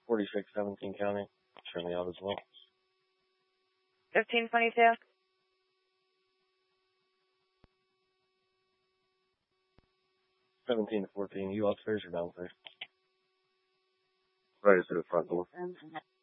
46, 17 County. Currently out as well. 1522. 17 to 14. You upstairs or downstairs? Right to the front door.